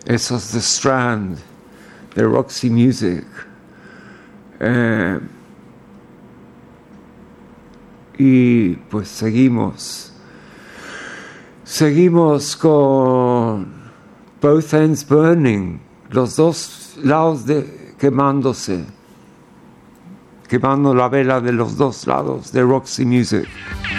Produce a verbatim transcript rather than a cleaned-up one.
Eso es The Strand de Roxy Music. Eh, y pues seguimos. Seguimos con Both Ends Burning, los dos lados de, quemándose, quemando la vela de los dos lados de Roxy Music.